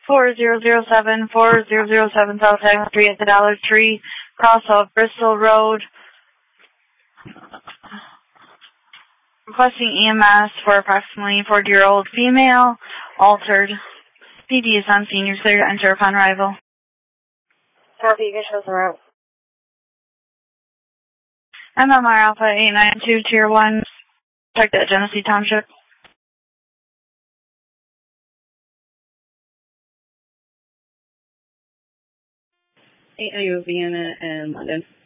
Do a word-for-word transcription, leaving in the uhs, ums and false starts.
four zero zero seven, four zero zero seven South Highway three at the Dollar Tree, cross of Bristol Road. Requesting E M S for approximately forty-year-old female, altered. P D is on scene. You're clear to enter upon arrival. Copy, you can show us around. M M R Alpha eight nine two, Tier one, checked at Genesee Township. eight nine two, Vienna and London.